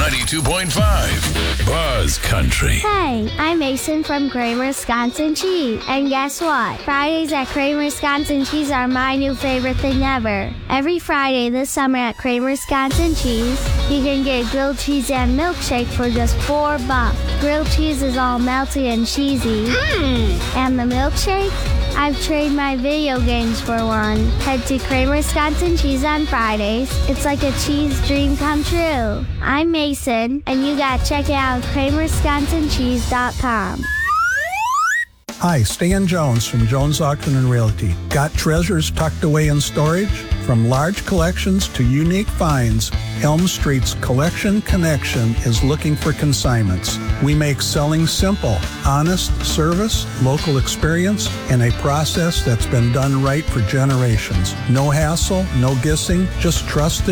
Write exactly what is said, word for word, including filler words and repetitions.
ninety-two point five Buzz Country. Hey, I'm Mason from Kramer Wisconsin Cheese. And guess what? Fridays at Kramer Wisconsin Cheese are my new favorite thing ever. Every Friday this summer at Kramer Wisconsin Cheese, you can get grilled cheese and milkshake for just four bucks. Grilled cheese is all melty and cheesy. Mmm. And the milkshake? I've traded my video games for one. Head to Kramer Wisconsin Cheese on Fridays. It's like a cheese dream come true. I'm Mason, and you gotta check it out at kramer wisconsin cheese dot com. Hi, Stan Jones from Jones Auction and Realty. Got treasures tucked away in storage? From large collections to unique finds, Elm Street's Collection Connection is looking for consignments. We make selling simple, honest service, local experience, and a process that's been done right for generations. No hassle, no guessing, just trusted